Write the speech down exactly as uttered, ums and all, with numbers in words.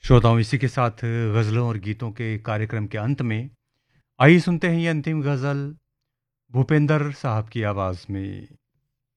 श्रोताओं, इसी के साथ गज़लों और गीतों के कार्यक्रम के अंत में आइए सुनते हैं ये अंतिम गज़ल भूपेंद्र साहब की आवाज़ में।